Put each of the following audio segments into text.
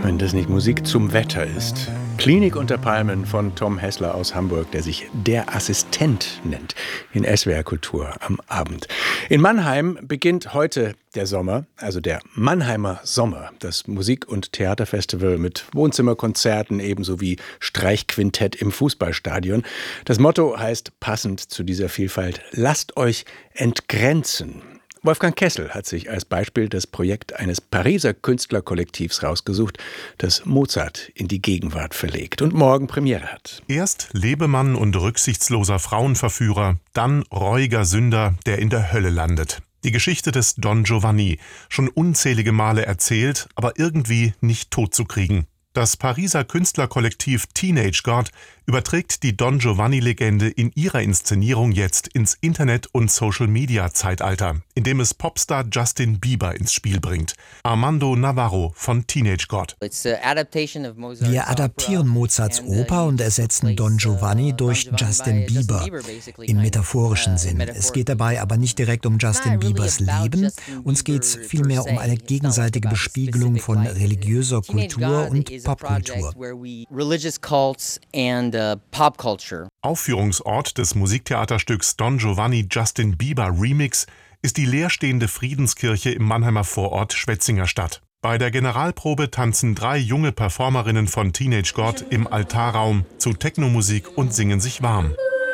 wenn das nicht Musik zum Wetter ist. Klinik unter Palmen von Tom Hessler aus Hamburg, der sich Der Assistent nennt, in SWR Kultur am Abend. In Mannheim beginnt heute der Sommer, also der Mannheimer Sommer, das Musik- und Theaterfestival mit Wohnzimmerkonzerten ebenso wie Streichquintett im Fußballstadion. Das Motto heißt passend zu dieser Vielfalt: Lasst euch entgrenzen. Wolfgang Kessel hat sich als Beispiel das Projekt eines Pariser Künstlerkollektivs rausgesucht, das Mozart in die Gegenwart verlegt und morgen Premiere hat. Erst Lebemann und rücksichtsloser Frauenverführer, dann reuiger Sünder, der in der Hölle landet. Die Geschichte des Don Giovanni, schon unzählige Male erzählt, aber irgendwie nicht totzukriegen. Das Pariser Künstlerkollektiv Teenage God überträgt die Don Giovanni-Legende in ihrer Inszenierung jetzt ins Internet- und Social-Media-Zeitalter, indem es Popstar Justin Bieber ins Spiel bringt. Armando Navarro von Teenage God. Wir adaptieren Mozarts Oper und ersetzen Don Giovanni durch Justin Bieber im metaphorischen Sinn. Es geht dabei aber nicht direkt um Justin Biebers Leben. Uns geht es vielmehr um eine gegenseitige Bespiegelung von religiöser Kultur und Popkultur. Aufführungsort des Musiktheaterstücks Don Giovanni Justin Bieber Remix ist die leerstehende Friedenskirche im Mannheimer Vorort Schwetzingerstadt. Bei der Generalprobe tanzen 3 junge Performerinnen von Teenage God im Altarraum zu Technomusik und singen sich warm.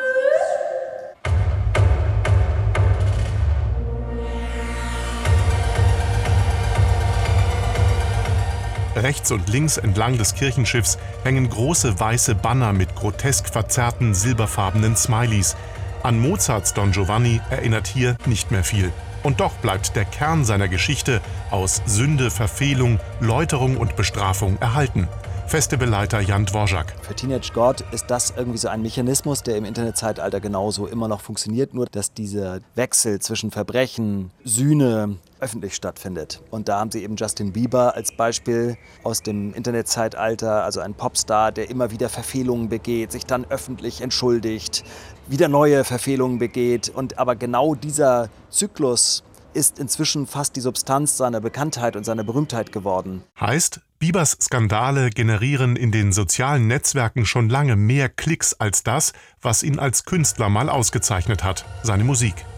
Rechts und links entlang des Kirchenschiffs hängen große weiße Banner mit grotesk verzerrten silberfarbenen Smileys. An Mozarts Don Giovanni erinnert hier nicht mehr viel. Und doch bleibt der Kern seiner Geschichte aus Sünde, Verfehlung, Läuterung und Bestrafung erhalten. Festivalleiter Jan Dvorak. Für Teenage God ist das irgendwie so ein Mechanismus, der im Internetzeitalter genauso immer noch funktioniert, nur dass dieser Wechsel zwischen Verbrechen, Sühne öffentlich stattfindet. Und da haben sie eben Justin Bieber als Beispiel aus dem Internetzeitalter, also ein Popstar, der immer wieder Verfehlungen begeht, sich dann öffentlich entschuldigt, wieder neue Verfehlungen begeht. Und aber genau dieser Zyklus ist inzwischen fast die Substanz seiner Bekanntheit und seiner Berühmtheit geworden. Heißt, Biebers Skandale generieren in den sozialen Netzwerken schon lange mehr Klicks als das, was ihn als Künstler mal ausgezeichnet hat: seine Musik.